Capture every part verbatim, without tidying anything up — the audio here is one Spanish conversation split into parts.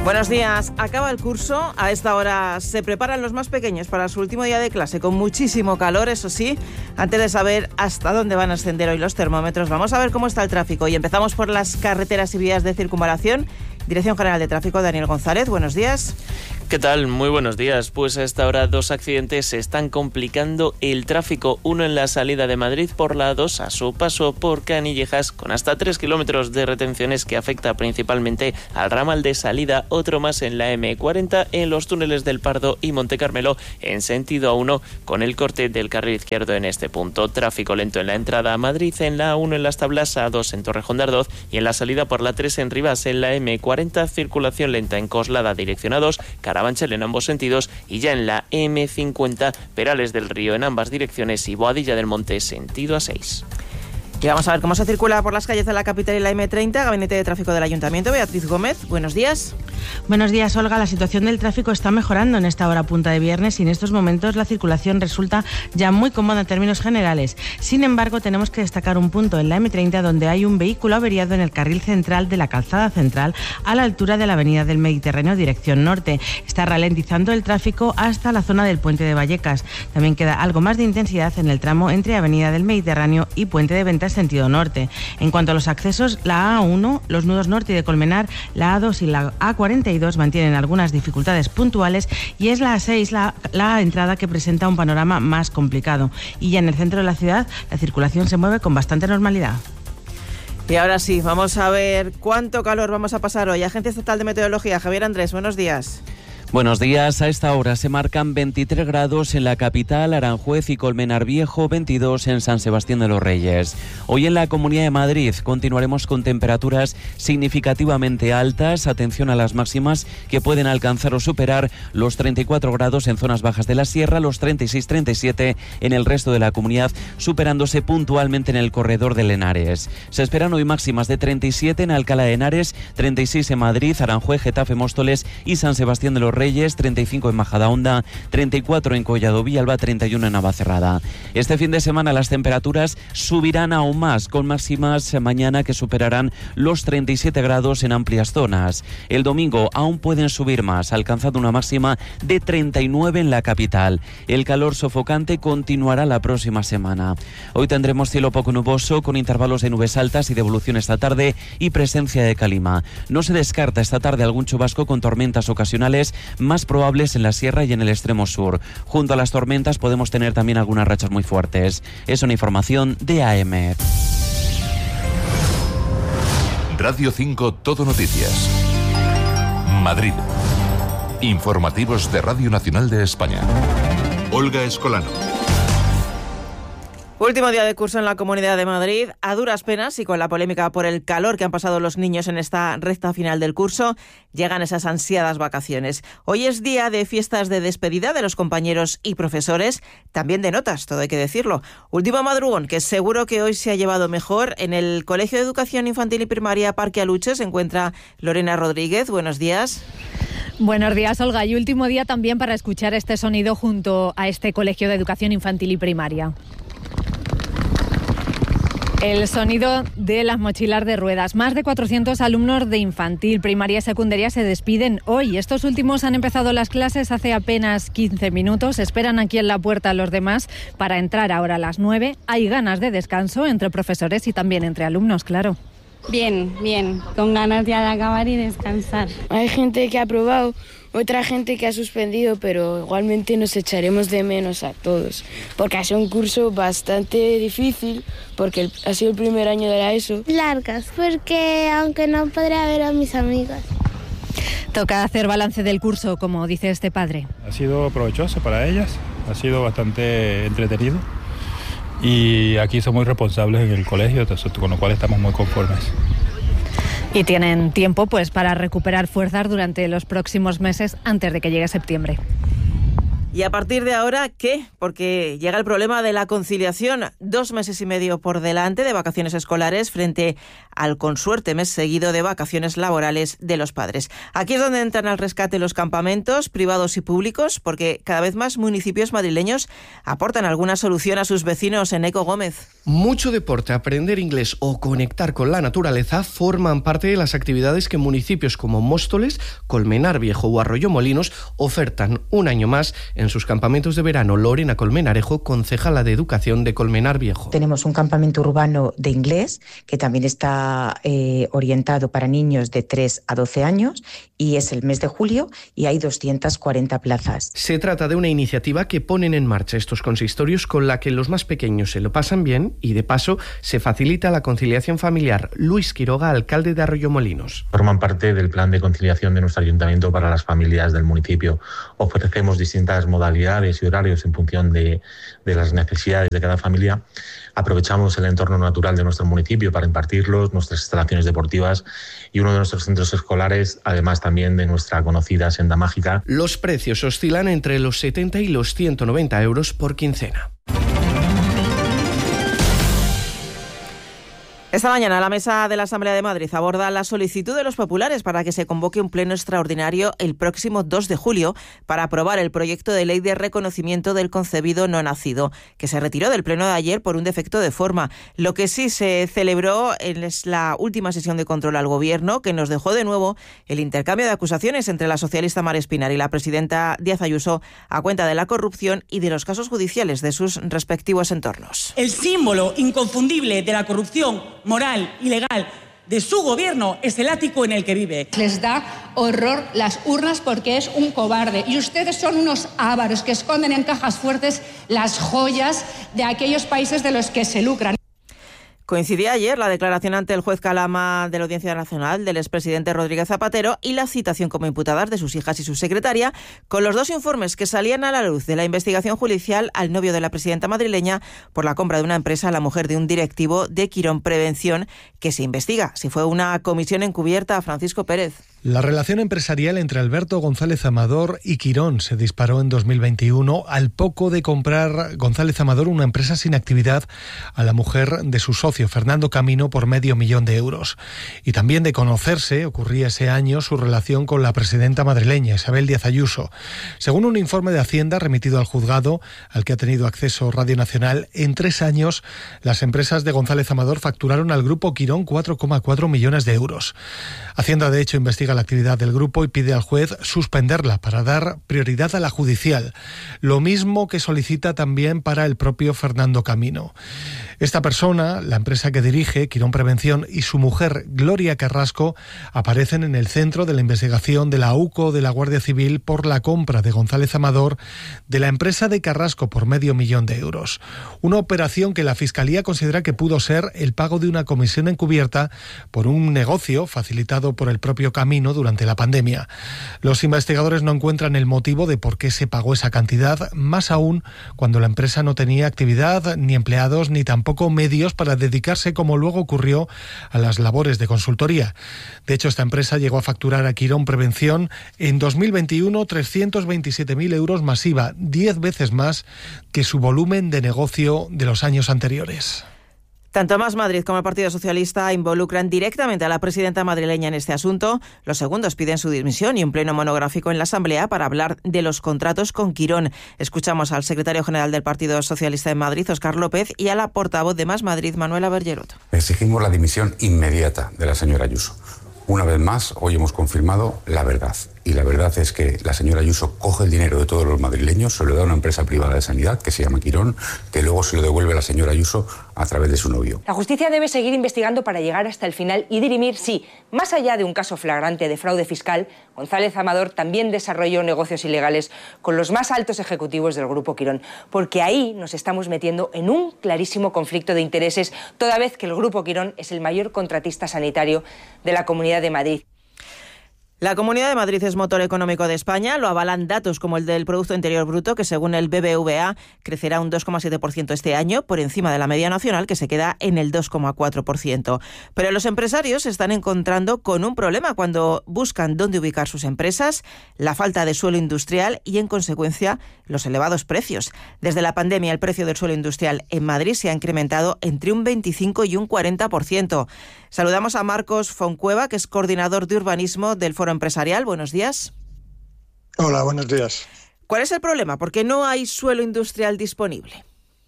Buenos días. Acaba el curso. A esta hora se preparan los más pequeños para su último día de clase, con muchísimo calor, eso sí. Antes de saber hasta dónde van a ascender hoy los termómetros, vamos a ver cómo está el tráfico. Y empezamos por las carreteras y vías de circunvalación. Dirección General de Tráfico, Daniel González, buenos días. ¿Qué tal? Muy buenos días. Pues a esta hora dos accidentes se están complicando el tráfico. Uno en la salida de Madrid por la A dos a su paso por Canillejas, con hasta tres kilómetros de retenciones que afecta principalmente al ramal de salida. Otro más en la eme cuarenta en los túneles del Pardo y Monte Carmelo en sentido A uno, con el corte del carril izquierdo en este punto. Tráfico lento en la entrada a Madrid, en la A uno en Las Tablas, A dos en Torrejón de Ardoz y en la salida por la tres en Rivas. En la eme cuarenta, circulación lenta en Coslada, dirección A dos, Carabanchel en ambos sentidos, y ya en la eme cincuenta, Perales del Río en ambas direcciones y Boadilla del Monte, sentido A seis. Y vamos a ver cómo se circula por las calles de la capital y la eme treinta. Gabinete de Tráfico del Ayuntamiento, Beatriz Gómez, buenos días. Buenos días, Olga. La situación del tráfico está mejorando en esta hora punta de viernes y en estos momentos la circulación resulta ya muy cómoda en términos generales. Sin embargo, tenemos que destacar un punto en la eme treinta donde hay un vehículo averiado en el carril central de la calzada central a la altura de la avenida del Mediterráneo, dirección norte. Está ralentizando el tráfico hasta la zona del puente de Vallecas. También queda algo más de intensidad en el tramo entre avenida del Mediterráneo y puente de Ventas, sentido norte. En cuanto a los accesos, la A uno, los nudos norte y de Colmenar, la A dos y la A cuarenta y dos mantienen algunas dificultades puntuales y es la A seis la, la entrada que presenta un panorama más complicado. Y ya en el centro de la ciudad la circulación se mueve con bastante normalidad. Y ahora sí, vamos a ver cuánto calor vamos a pasar hoy. Agencia Estatal de Meteorología, Javier Andrés, buenos días. Buenos días. A esta hora se marcan veintitrés grados en la capital, Aranjuez y Colmenar Viejo, veintidós en San Sebastián de los Reyes. Hoy en la Comunidad de Madrid continuaremos con temperaturas significativamente altas. Atención a las máximas que pueden alcanzar o superar los treinta y cuatro grados en zonas bajas de la sierra, los treinta y seis treinta y siete en el resto de la comunidad, superándose puntualmente en el corredor de Henares. Se esperan hoy máximas de treinta y siete en Alcalá de Henares, treinta y seis en Madrid, Aranjuez, Getafe, Móstoles y San Sebastián de los Reyes. Reyes, treinta y cinco en Majadahonda, treinta y cuatro en Collado Villalba, treinta y uno en Navacerrada. Este fin de semana las temperaturas subirán aún más, con máximas mañana que superarán los treinta y siete grados en amplias zonas. El domingo aún pueden subir más, alcanzando una máxima de treinta y nueve en la capital. El calor sofocante continuará la próxima semana. Hoy tendremos cielo poco nuboso, con intervalos de nubes altas y de evolución esta tarde y presencia de calima. No se descarta esta tarde algún chubasco con tormentas ocasionales, más probables en la sierra y en el extremo sur. Junto a las tormentas podemos tener también algunas rachas muy fuertes. Es una información de A M. Radio cinco Todo Noticias. Madrid. Informativos de Radio Nacional de España. Olga Escolano. Último día de curso en la Comunidad de Madrid, a duras penas y con la polémica por el calor que han pasado los niños en esta recta final del curso, llegan esas ansiadas vacaciones. Hoy es día de fiestas de despedida de los compañeros y profesores, también de notas, todo hay que decirlo. Último madrugón, que seguro que hoy se ha llevado mejor. En el Colegio de Educación Infantil y Primaria Parque Aluche se encuentra Lorena Rodríguez. Buenos días. Buenos días, Olga. Y último día también para escuchar este sonido junto a este Colegio de Educación Infantil y Primaria. El sonido de las mochilas de ruedas. Más de cuatrocientos alumnos de infantil, primaria y secundaria se despiden hoy. Estos últimos han empezado las clases hace apenas quince minutos. Esperan aquí en la puerta a los demás para entrar ahora a las nueve. Hay ganas de descanso entre profesores y también entre alumnos, claro. Bien, bien. Con ganas ya de acabar y descansar. Hay gente que ha aprobado, otra gente que ha suspendido, pero igualmente nos echaremos de menos a todos, porque ha sido un curso bastante difícil, porque ha sido el primer año de la ESO. Largas, porque aunque no podré ver a mis amigas. Toca hacer balance del curso, como dice este padre. Ha sido provechoso para ellas, ha sido bastante entretenido y aquí son muy responsables en el colegio, con lo cual estamos muy conformes. Y tienen tiempo pues para recuperar fuerzas durante los próximos meses antes de que llegue septiembre. Y a partir de ahora, ¿qué? Porque llega el problema de la conciliación. Dos meses y medio por delante de vacaciones escolares frente al con suerte mes seguido de vacaciones laborales de los padres. Aquí es donde entran al rescate los campamentos privados y públicos, porque cada vez más municipios madrileños aportan alguna solución a sus vecinos. En Eco Gómez. Mucho deporte, aprender inglés o conectar con la naturaleza forman parte de las actividades que municipios como Móstoles, Colmenar Viejo o Arroyomolinos ofertan un año más en sus campamentos de verano. Lorena Colmenarejo, concejala de Educación de Colmenar Viejo. Tenemos un campamento urbano de inglés que también está eh, orientado para niños de tres a doce años y es el mes de julio y hay doscientas cuarenta plazas. Se trata de una iniciativa que ponen en marcha estos consistorios con la que los más pequeños se lo pasan bien y de paso se facilita la conciliación familiar. Luis Quiroga, alcalde de Arroyomolinos. Forman parte del plan de conciliación de nuestro ayuntamiento para las familias del municipio. Ofrecemos distintas modalidades y horarios en función de, de las necesidades de cada familia. Aprovechamos el entorno natural de nuestro municipio para impartirlos, nuestras instalaciones deportivas y uno de nuestros centros escolares, además también de nuestra conocida Senda Mágica. Los precios oscilan entre los setenta y los ciento noventa euros por quincena. Esta mañana la mesa de la Asamblea de Madrid aborda la solicitud de los populares para que se convoque un pleno extraordinario el próximo dos de julio para aprobar el proyecto de ley de reconocimiento del concebido no nacido, que se retiró del pleno de ayer por un defecto de forma. Lo que sí se celebró es la última sesión de control al Gobierno, que nos dejó de nuevo el intercambio de acusaciones entre la socialista Mar Espinar y la presidenta Díaz Ayuso a cuenta de la corrupción y de los casos judiciales de sus respectivos entornos. El símbolo inconfundible de la corrupción moral y legal de su gobierno es el ático en el que vive. Les da horror las urnas porque es un cobarde y ustedes son unos ávaros que esconden en cajas fuertes las joyas de aquellos países de los que se lucran. Coincidía ayer la declaración ante el juez Calama de la Audiencia Nacional del expresidente Rodríguez Zapatero y la citación como imputadas de sus hijas y su secretaria con los dos informes que salían a la luz de la investigación judicial al novio de la presidenta madrileña por la compra de una empresa a la mujer de un directivo de Quirón Prevención, que se investiga si fue una comisión encubierta a Francisco Pérez. La relación empresarial entre Alberto González Amador y Quirón se disparó en dos mil veintiuno al poco de comprar González Amador una empresa sin actividad a la mujer de su socio Fernando Camino por medio millón de euros. Y también de conocerse, ocurría ese año, su relación con la presidenta madrileña Isabel Díaz Ayuso. Según un informe de Hacienda remitido al juzgado, al que ha tenido acceso Radio Nacional, en tres años las empresas de González Amador facturaron al grupo Quirón cuatro coma cuatro millones de euros. Hacienda, de hecho, investiga la actividad del grupo y pide al juez suspenderla para dar prioridad a la judicial, lo mismo que solicita también para el propio Fernando Camino. Esta persona, la empresa que dirige, Quirón Prevención, y su mujer, Gloria Carrasco, aparecen en el centro de la investigación de la U C O de la Guardia Civil por la compra de González Amador de la empresa de Carrasco por medio millón de euros. Una operación que la Fiscalía considera que pudo ser el pago de una comisión encubierta por un negocio facilitado por el propio Camino durante la pandemia. Los investigadores no encuentran el motivo de por qué se pagó esa cantidad, más aún cuando la empresa no tenía actividad, ni empleados, ni tampoco medios para dedicarse, como luego ocurrió, a las labores de consultoría. De hecho, esta empresa llegó a facturar a Quirón Prevención en dos mil veintiuno trescientos veintisiete mil euros masiva, diez veces más que su volumen de negocio de los años anteriores. Tanto Más Madrid como el Partido Socialista involucran directamente a la presidenta madrileña en este asunto. Los segundos piden su dimisión y un pleno monográfico en la Asamblea para hablar de los contratos con Quirón. Escuchamos al secretario general del Partido Socialista en Madrid, Óscar López, y a la portavoz de Más Madrid, Manuela Bergerot. Exigimos la dimisión inmediata de la señora Ayuso. Una vez más, hoy hemos confirmado la verdad. Y la verdad es que la señora Ayuso coge el dinero de todos los madrileños, se lo da a una empresa privada de sanidad que se llama Quirón, que luego se lo devuelve a la señora Ayuso a través de su novio. La justicia debe seguir investigando para llegar hasta el final y dirimir si, más allá de un caso flagrante de fraude fiscal, González Amador también desarrolló negocios ilegales con los más altos ejecutivos del Grupo Quirón, porque ahí nos estamos metiendo en un clarísimo conflicto de intereses, toda vez que el Grupo Quirón es el mayor contratista sanitario de la Comunidad de Madrid. La Comunidad de Madrid es motor económico de España, lo avalan datos como el del Producto Interior Bruto, que según el B B V A crecerá un dos coma siete por ciento este año, por encima de la media nacional, que se queda en el dos coma cuatro por ciento. Pero los empresarios se están encontrando con un problema cuando buscan dónde ubicar sus empresas, la falta de suelo industrial y, en consecuencia, los elevados precios. Desde la pandemia, el precio del suelo industrial en Madrid se ha incrementado entre un veinticinco y un cuarenta por ciento. Saludamos a Marcos Foncueva, que es coordinador de urbanismo del Foro Empresarial. Buenos días. Hola, buenos días. ¿Cuál es el problema? ¿Por qué no hay suelo industrial disponible?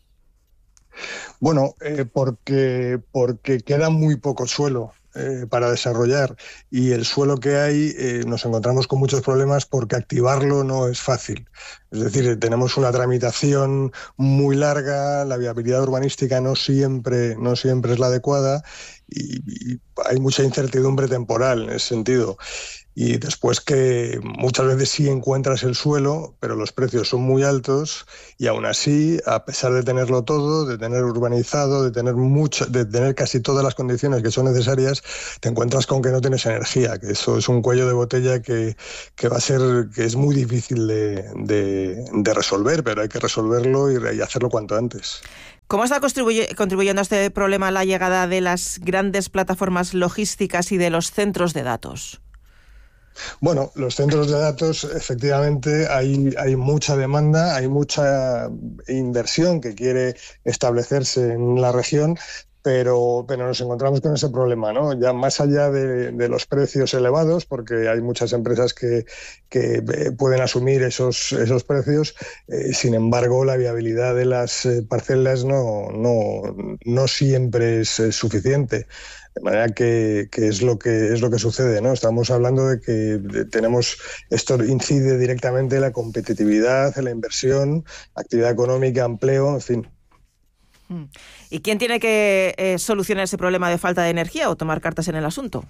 Bueno, eh, porque, porque queda muy poco suelo eh, para desarrollar, y el suelo que hay eh, nos encontramos con muchos problemas porque activarlo no es fácil. Es decir, tenemos una tramitación muy larga, la viabilidad urbanística no siempre, no siempre es la adecuada y, y hay mucha incertidumbre temporal en ese sentido. Y después que muchas veces sí encuentras el suelo, pero los precios son muy altos y aún así, a pesar de tenerlo todo, de tener urbanizado, de tener mucho, de tener casi todas las condiciones que son necesarias, te encuentras con que no tienes energía, que eso es un cuello de botella que, que va a ser, que es muy difícil de, de, de resolver, pero hay que resolverlo y, y hacerlo cuanto antes. ¿Cómo está contribuye, contribuyendo a este problema la llegada de las grandes plataformas logísticas y de los centros de datos? Bueno, los centros de datos, efectivamente, hay, hay mucha demanda, hay mucha inversión que quiere establecerse en la región, pero, pero nos encontramos con ese problema, ¿no? Ya más allá de, de los precios elevados, porque hay muchas empresas que, que pueden asumir esos, esos precios, eh, sin embargo, la viabilidad de las eh, parcelas no, no, no siempre es, es suficiente. De manera que, que es lo que es lo que sucede, ¿no? Estamos hablando de que de, tenemos esto incide directamente en la competitividad, en la inversión, actividad económica, empleo, en fin. ¿Y quién tiene que eh, solucionar ese problema de falta de energía o tomar cartas en el asunto?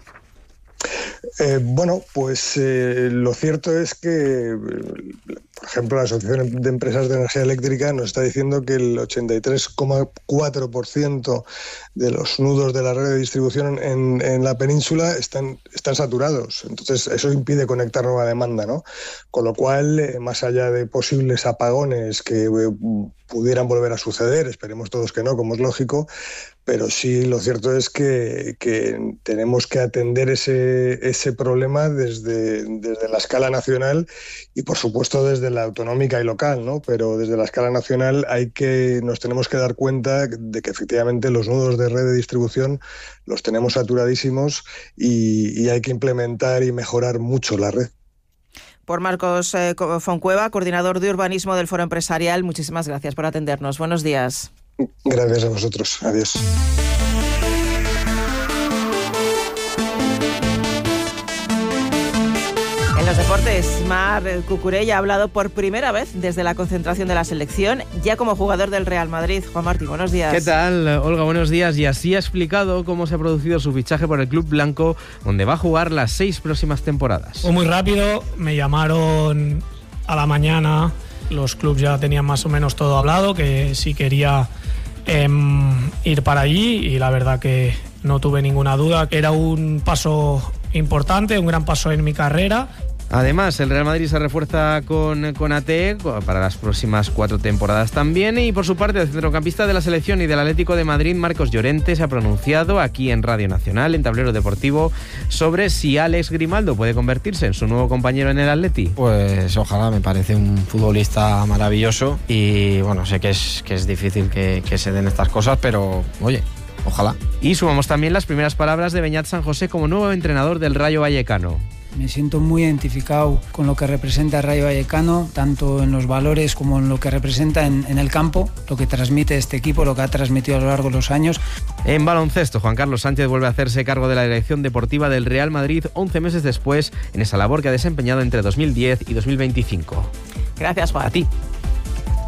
Eh, bueno, pues eh, lo cierto es que, por ejemplo, la Asociación de Empresas de Energía Eléctrica nos está diciendo que el ochenta y tres coma cuatro por ciento de los nudos de la red de distribución en, en la península están, están saturados. Entonces, eso impide conectar nueva demanda, ¿no? Con lo cual, eh, más allá de posibles apagones que eh, pudieran volver a suceder, esperemos todos que no, como es lógico, pero sí lo cierto es que, que tenemos que atender ese, ese problema desde, desde la escala nacional y, por supuesto, desde la autonómica y local, ¿no? Pero desde la escala nacional hay que, nos tenemos que dar cuenta de que efectivamente los nudos de red de distribución los tenemos saturadísimos y, y hay que implementar y mejorar mucho la red. Por Marcos eh, Foncueva, coordinador de urbanismo del Foro Empresarial, muchísimas gracias por atendernos. Buenos días. Gracias a vosotros. Adiós. En los deportes, Mar Cucurella ha hablado por primera vez desde la concentración de la selección, ya como jugador del Real Madrid. Juan Martín, buenos días. ¿Qué tal, Olga? Buenos días. Y así ha explicado cómo se ha producido su fichaje por el Club Blanco, donde va a jugar las seis próximas temporadas. Fue muy rápido, me llamaron a la mañana, los clubes ya tenían más o menos todo hablado, que sí quería eh, ir para allí, y la verdad que no tuve ninguna duda. Era un paso importante, un gran paso en mi carrera. Además, el Real Madrid se refuerza con Konaté para las próximas cuatro temporadas también. Y por su parte, el centrocampista de la selección y del Atlético de Madrid, Marcos Llorente, se ha pronunciado aquí en Radio Nacional, en Tablero Deportivo, sobre si Alex Grimaldo puede convertirse en su nuevo compañero en el Atleti. Pues ojalá, me parece un futbolista maravilloso y bueno, sé que es, que es difícil que, que se den estas cosas, pero oye, ojalá. Y sumamos también las primeras palabras de Beñat San José como nuevo entrenador del Rayo Vallecano. Me siento muy identificado con lo que representa el Rayo Vallecano, tanto en los valores como en lo que representa en, en el campo, lo que transmite este equipo, lo que ha transmitido a lo largo de los años. En baloncesto, Juan Carlos Sánchez vuelve a hacerse cargo de la dirección deportiva del Real Madrid once meses después, en esa labor que ha desempeñado entre dos mil diez y dos mil veinticinco. Gracias, Juan. A ti.